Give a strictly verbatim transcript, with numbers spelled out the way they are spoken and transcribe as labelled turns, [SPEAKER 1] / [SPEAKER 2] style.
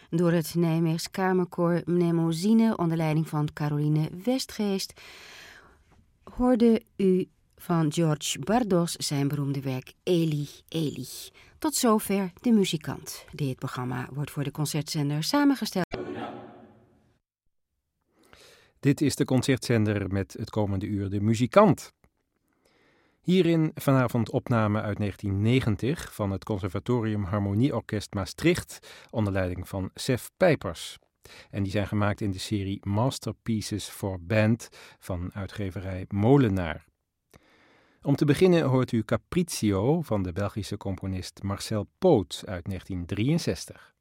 [SPEAKER 1] door het Nijmeegs Kamerkoor Mnemosyne onder leiding van Caroline Westgeest hoorde u van George Bardos zijn beroemde werk Eli, Eli. Tot zover De Muzikant. Dit programma wordt voor de concertzender samengesteld.
[SPEAKER 2] Dit is de concertzender met het komende uur De Muzikant. Hierin vanavond opname uit negentien negentig van het Conservatorium Harmonieorkest Maastricht onder leiding van Sef Pijpers. En die zijn gemaakt in de serie Masterpieces for Band van uitgeverij Molenaar. Om te beginnen hoort u Capriccio van de Belgische componist Marcel Poot uit negentien drieënzestig.